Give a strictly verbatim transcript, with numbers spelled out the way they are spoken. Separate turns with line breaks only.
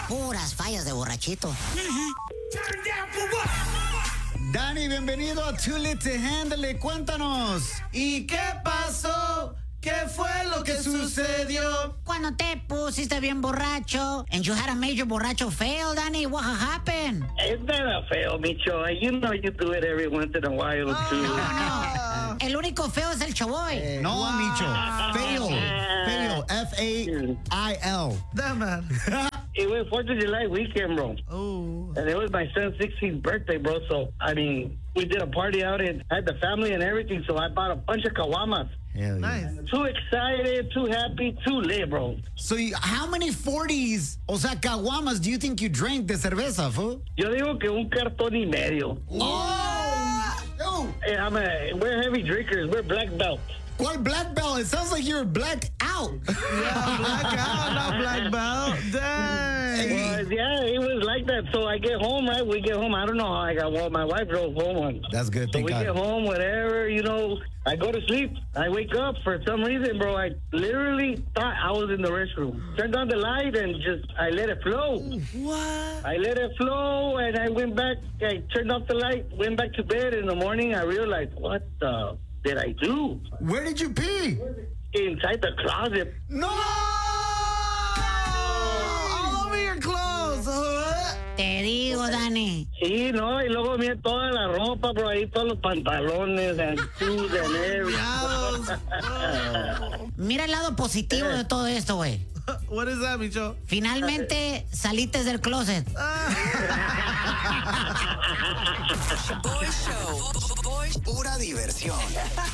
Puras fallas de borrachito.
Dani, bienvenido a Too Lit to Handle. Cuéntanos. ¿Y qué pasó? ¿Qué fue lo que sucedió?
Cuando te pusiste bien borracho and you had a major borracho fail, Danny, what happened?
It's not a fail, Micho. You know you do it every once in a while,
Oh,
too.
no, no. El único feo es el Choboy.
Eh, no, wow. Micho. Fail. Fail. F A I L.
That man.
It was fourth of July weekend, bro.
Oh.
And it was my son's sixteenth birthday, bro. So, I mean, we did a party out and had the family and everything. So I bought a bunch of caguamas.
Hell
Nice.
yeah.
Too excited, too happy, too lit, bro.
So, you, how many forties, o sea, caguamas, do you think you drank de cerveza, fool?
Yo digo que un cartón y medio.
Oh! Oh!
Hey, I'm a, we're heavy drinkers. We're black belts.
¿Cuál black belt? It sounds like you're black out.
Yeah, black out, not black belt. Dang.
Well, yeah, it was like that. So I get home, right? We get home. I don't know how I got home. My wife drove home. On.
That's good.
So
Thank
we
God.
get home, whatever, you know. I go to sleep. I wake up for some reason, bro. I literally thought I was in the restroom. Turned on the light and just, I let it flow.
What?
I let it flow and I went back. I turned off the light, went back to bed. In the morning, I realized, what the did I do?
Where did you pee?
Inside the closet.
No!
All over your clothes. Huh?
Te digo, Danny.
Sí, no, y luego vi toda la ropa, bro, ahí todos los pantalones and shoes and everything.
Mira el lado positivo de todo esto, güey.
What is that, Micho?
Finalmente saliste del closet.
Boy Show. Boy, pura diversión.